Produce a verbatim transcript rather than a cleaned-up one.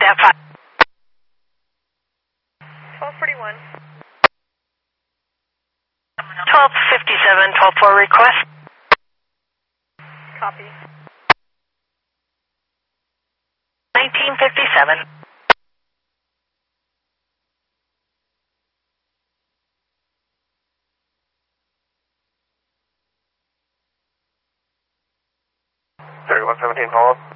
that five. twelve forty-one. twelve fifty-seven, twelve four request. Copy. nineteen fifty-seven. thirty-one seventeen, follow up.